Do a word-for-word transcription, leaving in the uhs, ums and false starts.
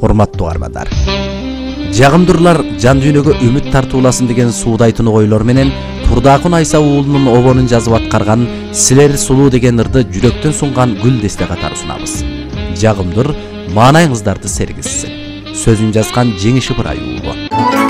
урматтуу армандар. Жагымдырлар жан дүйнөгө үмүт тартууласын деген суудайтын ойлор менен Турдакун Айса уулунун обонун жазып аткарган Силер сулуу деген ырды жүрөктөн сунган гүл десте катары сунабыз. Жагымдыр маанайыңыздарды сергизсин. Сөзүн жазган Жеңиш Ыбырай уулу.